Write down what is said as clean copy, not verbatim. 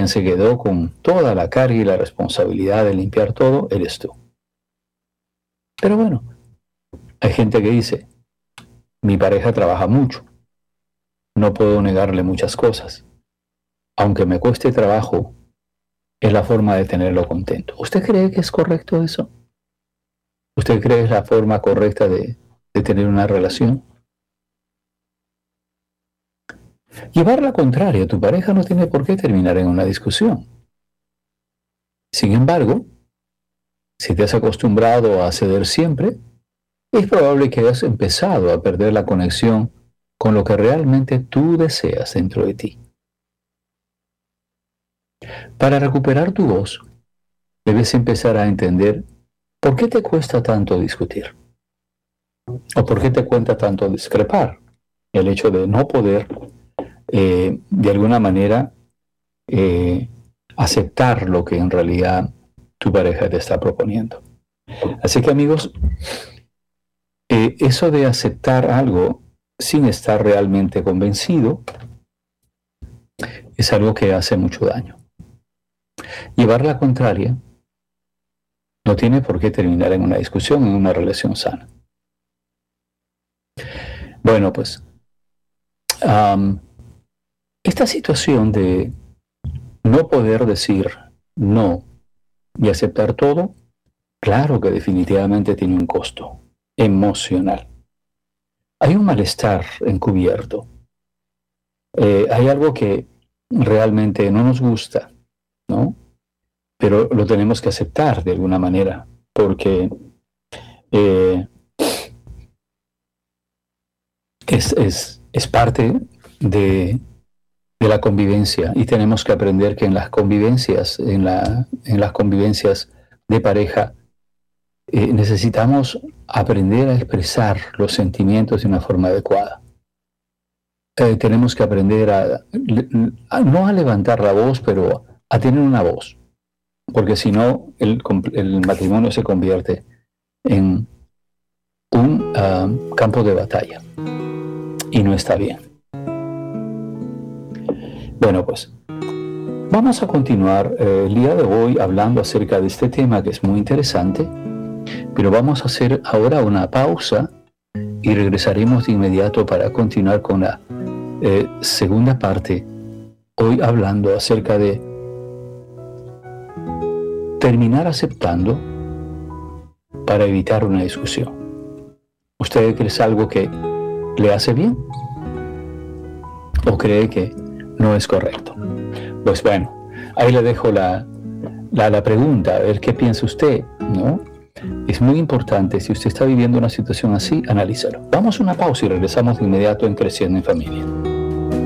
quien se quedó con toda la carga y la responsabilidad de limpiar todo eres tú. Pero bueno, hay gente que dice, mi pareja trabaja mucho, no puedo negarle muchas cosas. Aunque me cueste trabajo, es la forma de tenerlo contento. ¿Usted cree que es correcto eso? ¿Usted cree que es la forma correcta de tener una relación? Llevar la contraria, tu pareja no tiene por qué terminar en una discusión. Sin embargo, si te has acostumbrado a ceder siempre, es probable que hayas empezado a perder la conexión con lo que realmente tú deseas dentro de ti. Para recuperar tu voz, debes empezar a entender por qué te cuesta tanto discutir o por qué te cuesta tanto discrepar. El hecho de no poder, de alguna manera, aceptar lo que en realidad tu pareja te está proponiendo. Así que, amigos, eso de aceptar algo sin estar realmente convencido es algo que hace mucho daño. Llevar la contraria no tiene por qué terminar en una discusión, en una relación sana. Bueno, pues, esta situación de no poder decir no y aceptar todo, claro que definitivamente tiene un costo emocional. Hay un malestar encubierto. Hay algo que realmente no nos gusta, ¿no? Pero lo tenemos que aceptar de alguna manera, porque es parte de la convivencia, y tenemos que aprender que en las convivencias, en las convivencias de pareja, necesitamos aprender a expresar los sentimientos de una forma adecuada. Tenemos que aprender no a levantar la voz, pero a tener una voz, porque si no, el matrimonio se convierte en un campo de batalla, y no está bien. Bueno, pues vamos a continuar el día de hoy hablando acerca de este tema que es muy interesante, pero vamos a hacer ahora una pausa y regresaremos de inmediato para continuar con la segunda parte, hoy hablando acerca de terminar aceptando para evitar una discusión. ¿Usted cree que es algo que le hace bien o cree que no es correcto? Pues bueno, ahí le dejo la pregunta, a ver qué piensa usted, ¿no? Es muy importante, si usted está viviendo una situación así, analízalo. Vamos a una pausa y regresamos de inmediato en Creciendo en Familia.